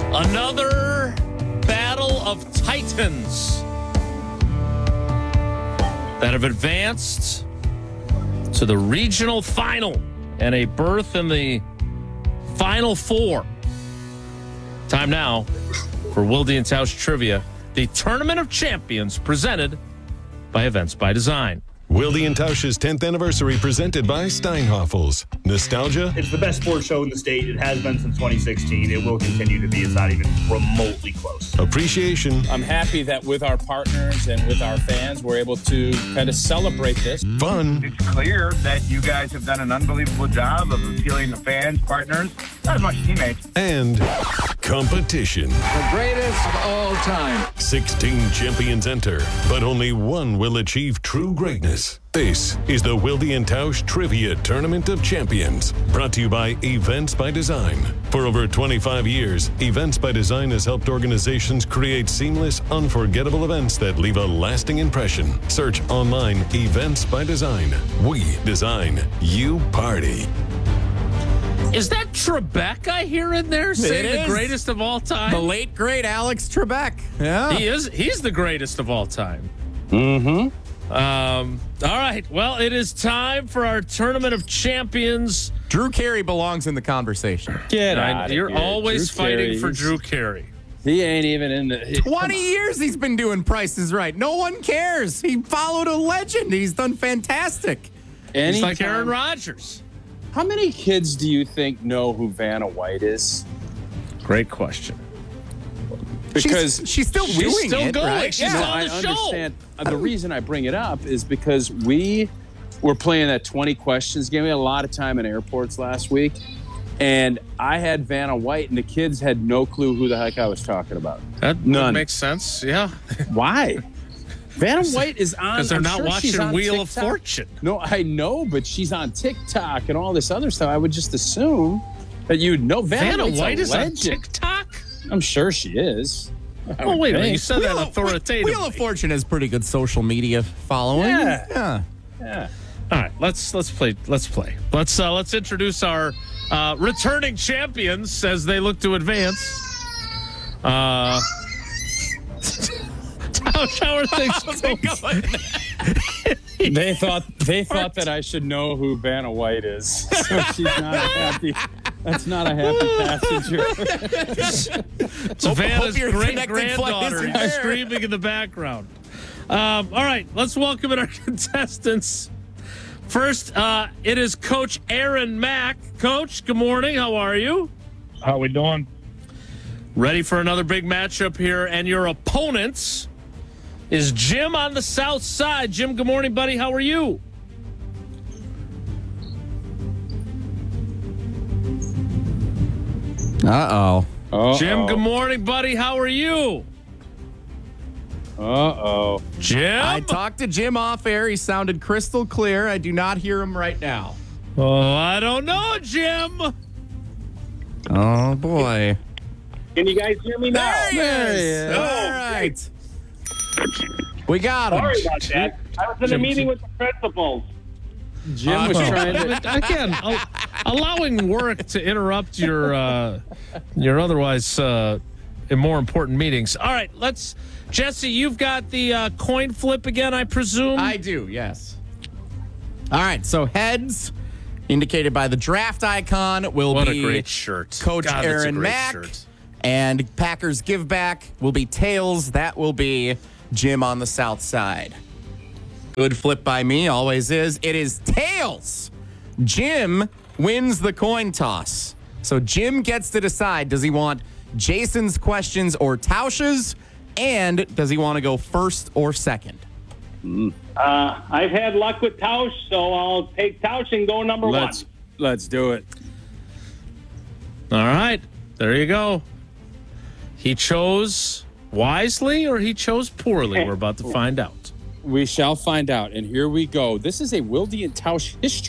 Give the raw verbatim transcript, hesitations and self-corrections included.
Another battle of titans that have advanced to the regional final and a berth in the Final Four. Time now for Wilde and Tausch Trivia, the Tournament of Champions presented by Events by Design. Wilde and Tausch's tenth anniversary presented by Steinhoffels. Nostalgia? It's the best sports show in the state. It has been since twenty sixteen. It will continue to be. It's not even remotely close. Appreciation. I'm happy that with our partners and with our fans, we're able to kind of celebrate this. Fun. It's clear that you guys have done an unbelievable job of appealing to fans, partners, not as much teammates. And competition. The greatest of all time. sixteen champions enter, but only one will achieve true greatness. This is the Wilde and Tausch Trivia Tournament of Champions, brought to you by Events by Design. For over twenty-five years, Events by Design has helped organizations create seamless, unforgettable events that leave a lasting impression. Search online Events by Design. We design, you party. Is that Trebek I hear in there saying It the is. greatest of all time? The late, great Alex Trebek. Yeah. He is. He's the greatest of all time. Mm-hmm. Um, all right. Well, it is time for our Tournament of Champions. Drew Carey belongs in the conversation. Get I- out You're here. always Drew fighting Carey, for he's- Drew Carey. He ain't even in the... twenty years he's been doing Prices Right. No one cares. He followed a legend. He's done fantastic. He's like Anytime- Aaron Rodgers. How many kids do you think know who Vanna White is? Great question. Because she's, she's still she's doing still it, going. right? She's yeah. on I the show. understand. Uh, The reason I bring it up is because we were playing that twenty questions game. We had a lot of time in airports last week, and I had Vanna White, and the kids had no clue who the heck I was talking about. That None. makes sense. Yeah. Why? Vanna White is on. Because they're I'm not sure watching she's on Wheel of TikTok. Fortune. No, I know, but she's on TikTok and all this other stuff. I would just assume that you'd know Vanna, Vanna White's a White is on legend. TikTok? I'm sure she is. I Oh, would wait a minute. think. You said that Wheel of- authoritatively. Wheel of Fortune has pretty good social media following. Yeah. Yeah. Yeah. All right, let's let's play. Let's play. Let's uh, let's introduce our uh, returning champions as they look to advance. Uh, Tausch, how are things going? They thought they thought that I should know who Vanna White is. So she's not a happy. That's not a happy passenger. Savannah's hope your great connecting granddaughter flight isn't is there. screaming in the background. Um, all right, let's welcome in our contestants. First, uh, it is Coach Aaron Mack. Coach, good morning. How are you? How we doing? Ready for another big matchup here, and your opponents is Jim on the south side. Jim, good morning, buddy. How are you? Uh-oh. Uh-oh. Jim, good morning, buddy. How are you? Uh-oh. Jim? I talked to Jim off air. He sounded crystal clear. I do not hear him right now. Oh, I don't know, Jim. Oh, boy. Can you guys hear me now? There he There he is. is. All right. We got him. Sorry about that. I was in a meeting with the principals. Jim was Uh, trying to. Again, al- allowing work to interrupt your uh, your otherwise uh, more important meetings. All right, let's. Jesse, you've got the uh, coin flip again, I presume. I do, yes. All right, so heads, indicated by the draft icon, will what be a great shirt, Coach God, that's a Aaron great Mack. shirt. And Packers give back will be tails. That will be Jim on the south side. Good flip by me, always is. It is tails. Jim wins the coin toss. So Jim gets to decide, does he want Jason's questions or Tausch's? And does he want to go first or second? Uh, I've had luck with Tausch, so I'll take Tausch and go number Let's one. let's do it. All right, there you go. He chose wisely or he chose poorly. We're about to find out. We shall find out. And here we go. This is a Wilde and Tausch history.